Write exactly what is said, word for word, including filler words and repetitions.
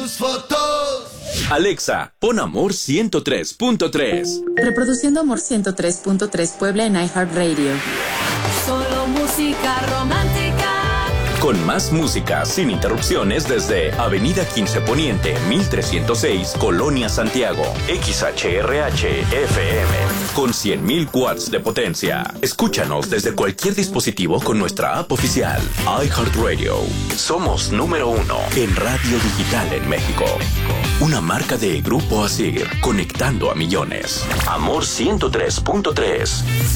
tus fotos. Alexa, pon Amor ciento tres punto tres. Reproduciendo Amor ciento tres punto tres Puebla en iHeartRadio. Solo música romántica. Con más música sin interrupciones desde Avenida quince Poniente, mil trescientos seis, Colonia Santiago. X H R H F M. Con cien mil watts de potencia. Escúchanos desde cualquier dispositivo con nuestra app oficial. iHeartRadio. Somos número uno en radio digital en México. Una marca de Grupo Asir, conectando a millones. Amor ciento tres punto tres.